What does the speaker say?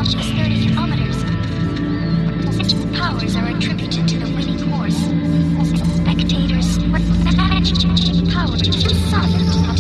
is 30 kilometers. Powers are attributed to the winning horse. Spectators, powers, sun.